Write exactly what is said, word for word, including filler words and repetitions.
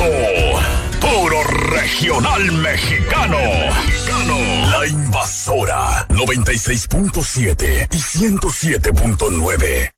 Vallenato, puro regional mexicano. Mexicano. La Invasora, noventa y seis punto siete y ciento siete punto nueve.